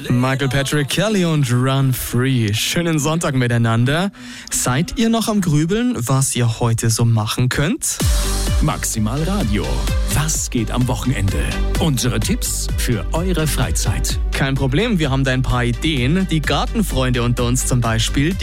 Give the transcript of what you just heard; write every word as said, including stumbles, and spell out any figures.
Michael Patrick Kelly und Run Free. Schönen Sonntag miteinander. Seid ihr noch am Grübeln, was ihr heute so machen könnt? Maximal Radio. Was geht am Wochenende? Unsere Tipps für eure Freizeit. Kein Problem, wir haben da ein paar Ideen. Die Gartenfreunde unter uns zum Beispiel,